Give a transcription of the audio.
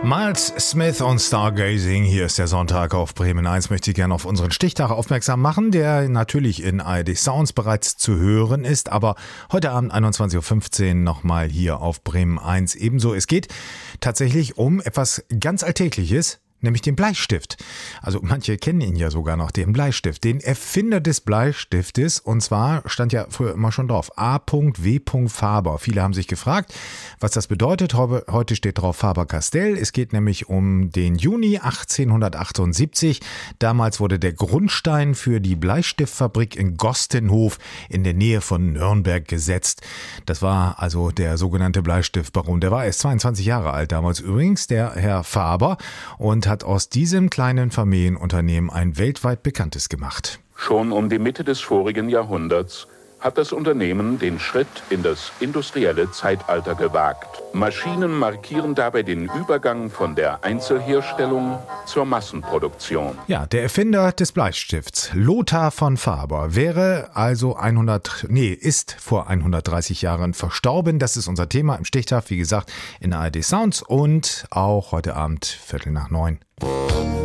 Miles Smith und Stargazing, hier ist der Sonntag auf Bremen 1. Möchte ich gerne auf unseren Stichtag aufmerksam machen, der natürlich in ARD Sounds bereits zu hören ist, aber heute Abend 21.15 Uhr nochmal hier auf Bremen 1 ebenso. Es geht tatsächlich um etwas ganz Alltägliches, nämlich den Bleistift. Also manche kennen ihn ja sogar noch, den Bleistift, den Erfinder des Bleistiftes. Und zwar stand ja früher immer schon drauf, A.W. Faber. Viele haben sich gefragt, was das bedeutet. Heute steht drauf Faber-Castell. Es geht nämlich um den Juni 1878. Damals wurde der Grundstein für die Bleistiftfabrik in Gostenhof in der Nähe von Nürnberg gesetzt. Das war also der sogenannte Bleistiftbaron. Der war erst 22 Jahre alt damals übrigens, der Herr Faber, und hat aus diesem kleinen Familienunternehmen ein weltweit bekanntes gemacht. Schon um die Mitte des vorigen Jahrhunderts hat das Unternehmen den Schritt in das industrielle Zeitalter gewagt. Maschinen markieren dabei den Übergang von der Einzelherstellung zur Massenproduktion. Ja, der Erfinder des Bleistifts, Lothar von Faber, ist vor 130 Jahren verstorben. Das ist unser Thema im Stichtag, wie gesagt, in ARD Sounds und auch heute Abend 8:45.